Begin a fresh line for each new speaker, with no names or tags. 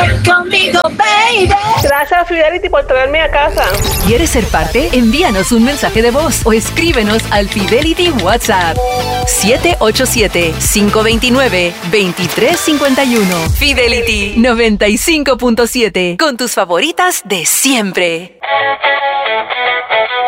conmigo, baby.
Gracias, Fidelity, por traerme a casa.
¿Quieres ser parte? Envíanos un mensaje de voz o escríbenos al Fidelity WhatsApp 787-529-2351. Fidelity 95.7, con tus favoritas de siempre.